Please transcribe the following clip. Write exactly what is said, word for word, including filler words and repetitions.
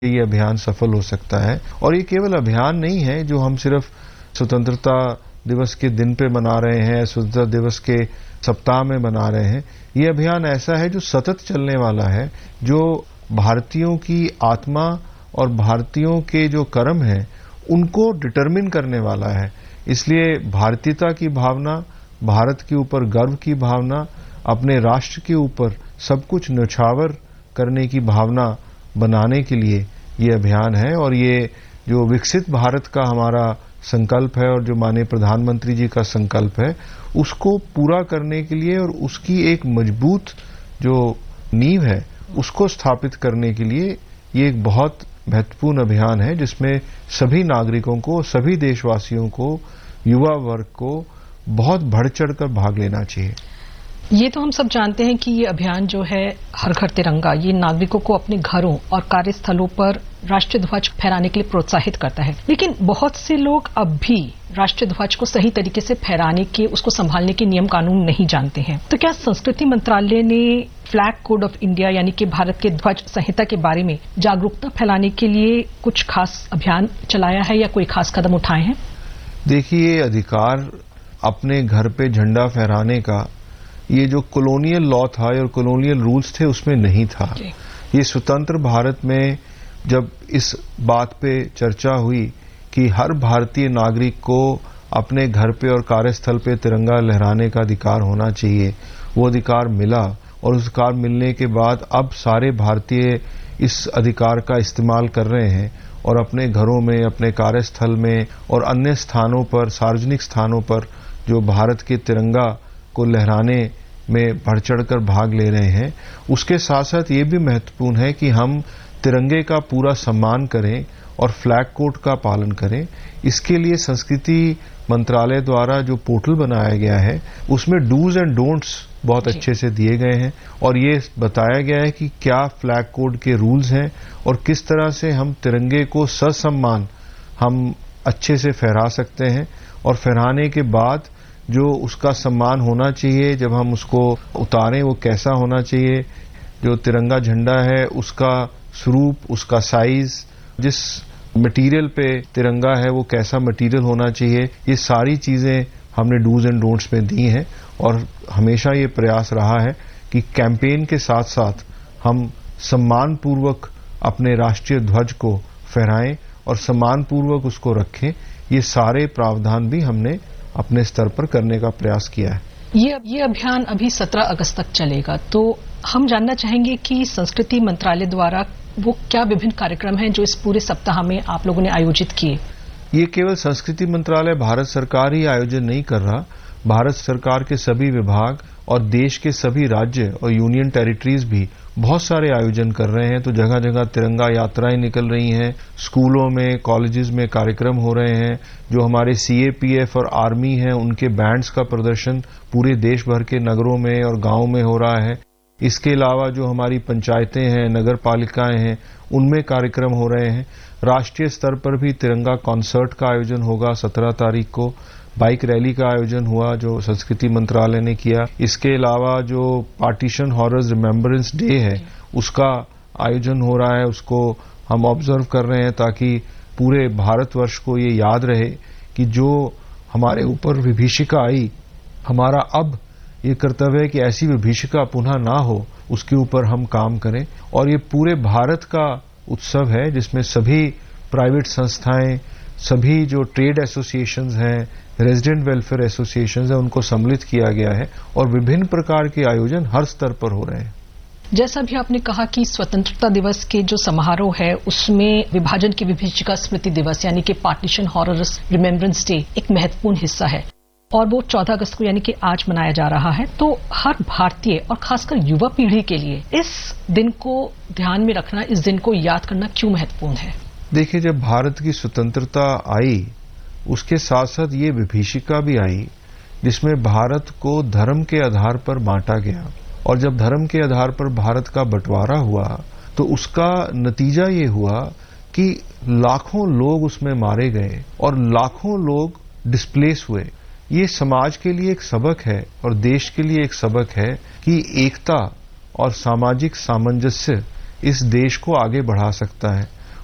ये अभियान सफल हो सकता है। और ये केवल अभियान नहीं है जो हम सिर्फ स्वतंत्रता दिवस के दिन पे मना रहे हैं, स्वतंत्रता दिवस के सप्ताह में मना रहे हैं। ये अभियान ऐसा है जो सतत चलने वाला है, जो भारतीयों की आत्मा और भारतीयों के जो कर्म हैं उनको डिटरमिन करने वाला है। इसलिए भारतीयता की भावना, भारत के ऊपर गर्व की भावना, अपने राष्ट्र के ऊपर सब कुछ न्यौछावर करने की भावना बनाने के लिए ये अभियान है। और ये जो विकसित भारत का हमारा संकल्प है और जो माननीय प्रधानमंत्री जी का संकल्प है, उसको पूरा करने के लिए और उसकी एक मजबूत जो नींव है उसको स्थापित करने के लिए ये एक बहुत महत्वपूर्ण अभियान है, जिसमें सभी नागरिकों को, सभी देशवासियों को, युवा वर्ग को बहुत बढ़ चढ़कर भाग लेना चाहिए। ये तो हम सब जानते हैं कि ये अभियान जो है हर घर तिरंगा, ये नागरिकों को अपने घरों और कार्यस्थलों पर राष्ट्रीय ध्वज फहराने के लिए प्रोत्साहित करता है। लेकिन बहुत से लोग अब भी राष्ट्रीय ध्वज को सही तरीके से फहराने के, उसको संभालने के नियम कानून नहीं जानते हैं। तो क्या संस्कृति मंत्रालय ने फ्लैग कोड ऑफ इंडिया यानी कि भारत के ध्वज संहिता के बारे में जागरूकता फैलाने के लिए कुछ खास अभियान चलाया है या कोई खास कदम उठाए हैं? देखिए, अधिकार अपने घर पे झंडा फहराने का ये जो कॉलोनियल लॉ था और कॉलोनियल रूल्स थे उसमें नहीं था। ये स्वतंत्र भारत में जब इस बात पे चर्चा हुई कि हर भारतीय नागरिक को अपने घर पे और कार्यस्थल पे तिरंगा लहराने का अधिकार होना चाहिए, वो अधिकार मिला। और उस अधिकार मिलने के बाद अब सारे भारतीय इस अधिकार का इस्तेमाल कर रहे हैं और अपने घरों में, अपने कार्यस्थल में और अन्य स्थानों पर, सार्वजनिक स्थानों पर जो भारत के तिरंगा को लहराने में बढ़ चढ़कर भाग ले रहे हैं। उसके साथ साथ ये भी महत्वपूर्ण है कि हम तिरंगे का पूरा सम्मान करें और फ्लैग कोड का पालन करें। इसके लिए संस्कृति मंत्रालय द्वारा जो पोर्टल बनाया गया है उसमें डूज एंड डोंट्स बहुत अच्छे से दिए गए हैं और ये बताया गया है कि क्या फ्लैग कोड के रूल्स हैं और किस तरह से हम तिरंगे को ससम्मान हम अच्छे से फहरा सकते हैं। और फहराने के बाद जो उसका सम्मान होना चाहिए, जब हम उसको उतारें वो कैसा होना चाहिए, जो तिरंगा झंडा है उसका स्वरूप, उसका साइज, जिस मटेरियल पे तिरंगा है वो कैसा मटेरियल होना चाहिए, ये सारी चीजें हमने डूज एंड डोंट्स में दी हैं। और हमेशा ये प्रयास रहा है कि कैंपेन के साथ साथ हम सम्मानपूर्वक अपने राष्ट्रीय ध्वज को फहराएं और सम्मानपूर्वक उसको रखें। ये सारे प्रावधान भी हमने अपने स्तर पर करने का प्रयास किया है। ये ये अभियान अभी सत्रह अगस्त तक चलेगा, तो हम जानना चाहेंगे कि संस्कृति मंत्रालय द्वारा वो क्या विभिन्न कार्यक्रम हैं जो इस पूरे सप्ताह में आप लोगों ने आयोजित किए? ये केवल संस्कृति मंत्रालय, भारत सरकार ही आयोजन नहीं कर रहा। भारत सरकार के सभी विभाग और देश के सभी राज्य और यूनियन टेरिटरीज भी बहुत सारे आयोजन कर रहे हैं। तो जगह जगह तिरंगा यात्राएं निकल रही हैं, स्कूलों में, कॉलेजेस में कार्यक्रम हो रहे हैं। जो हमारे सीएपीएफ और आर्मी हैं उनके बैंड्स का प्रदर्शन पूरे देश भर के नगरों में और गांवों में हो रहा है। इसके अलावा जो हमारी पंचायतें हैं, नगर पालिकाएं हैं, उनमें कार्यक्रम हो रहे हैं। राष्ट्रीय स्तर पर भी तिरंगा कॉन्सर्ट का आयोजन होगा सत्रह तारीख को। बाइक रैली का आयोजन हुआ जो संस्कृति मंत्रालय ने किया। इसके अलावा जो पार्टीशन हॉरर्स रिमेम्बरेंस डे है उसका आयोजन हो रहा है, उसको हम ऑब्जर्व कर रहे हैं ताकि पूरे भारतवर्ष को ये याद रहे कि जो हमारे ऊपर विभीषिका आई, हमारा अब ये कर्तव्य है कि ऐसी विभीषिका पुनः ना हो, उसके ऊपर हम काम करें। और ये पूरे भारत का उत्सव है जिसमें सभी प्राइवेट संस्थाएं, सभी जो ट्रेड एसोसिएशंस हैं, रेजिडेंट वेलफेयर एसोसिएशंस हैं, उनको सम्मिलित किया गया है और विभिन्न प्रकार के आयोजन हर स्तर पर हो रहे हैं। जैसा भी आपने कहा कि स्वतंत्रता दिवस के जो समारोह है उसमें विभाजन की विभीषिका स्मृति दिवस यानी कि पार्टीशन हॉरर्स रिमेम्बरेंस डे एक महत्वपूर्ण हिस्सा है और वो चौदह अगस्त को यानी कि आज मनाया जा रहा है। तो हर भारतीय और खासकर युवा पीढ़ी के लिए इस दिन को ध्यान में रखना, इस दिन को याद करना क्यों महत्वपूर्ण है? देखिए, जब भारत की स्वतंत्रता आई उसके साथ साथ ये विभीषिका भी आई जिसमें भारत को धर्म के आधार पर बांटा गया। और जब धर्म के आधार पर भारत का बंटवारा हुआ तो उसका नतीजा ये हुआ कि लाखों लोग उसमें मारे गए और लाखों लोग डिस्प्लेस हुए। ये समाज के लिए एक सबक है और देश के लिए एक सबक है कि एकता और सामाजिक सामंजस्य इस देश को आगे बढ़ा सकता है।